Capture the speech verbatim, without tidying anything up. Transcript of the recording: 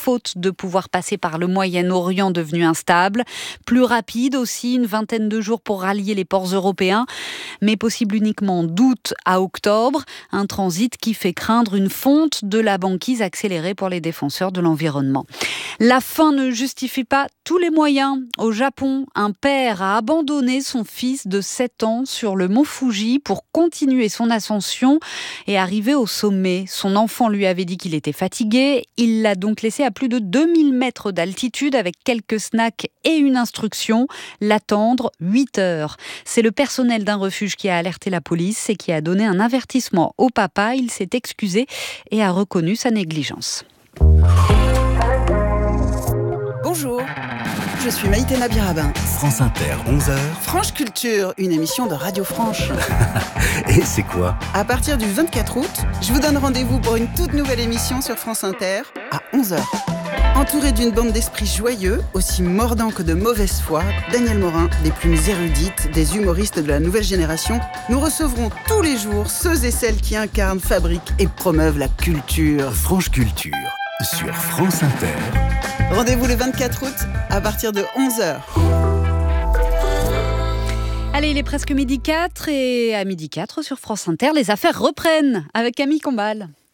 faute de pouvoir passer par le Moyen-Orient devenu instable. Plus rapide aussi, une vingtaine de jours pour rallier les ports européens, mais possible uniquement d'août à octobre. Un transit qui fait craindre une fonte de la banquise accélérée pour les défenseurs de l'environnement. La fin ne justifie pas tous les moyens. Au Japon, un père a abandonné son fils de sept ans sur le mont Fuji pour continuer son ascension et arriver au sommet. Son enfant lui avait dit qu'il était fatigué. Il l'a donc laissé à plus de deux mille mètres d'altitude avec quelques snacks et une instruction, l'attendre huit heures. C'est le personnel d'un refuge qui a alerté la police et qui a donné un avertissement au papa. Il s'est excusé et a reconnu sa négligence. Bonjour, je suis Maïté Nabirabin. France Inter, onze heures. Franche Culture, une émission de Radio Franche. Et c'est quoi ? À partir du vingt-quatre août, je vous donne rendez-vous pour une toute nouvelle émission sur France Inter à onze heures. Entouré d'une bande d'esprits joyeux, aussi mordants que de mauvaise foi, Daniel Morin, des plumes érudites, des humoristes de la nouvelle génération, nous recevrons tous les jours ceux et celles qui incarnent, fabriquent et promeuvent la culture. Franche Culture, sur France Inter. Rendez-vous le vingt-quatre août, à partir de onze heures. Allez, il est presque midi quatre et à midi quatre sur France Inter, les affaires reprennent avec Camille Combal.